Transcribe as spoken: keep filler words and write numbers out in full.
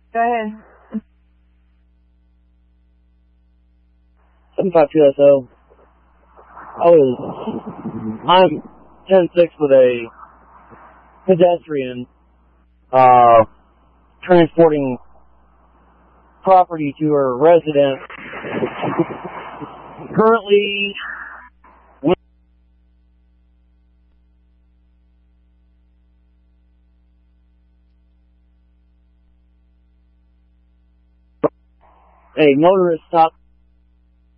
Go ahead. seven five two S O. I was, I'm ten six with a pedestrian, uh, transporting property to her residence. Currently, a motorist stopped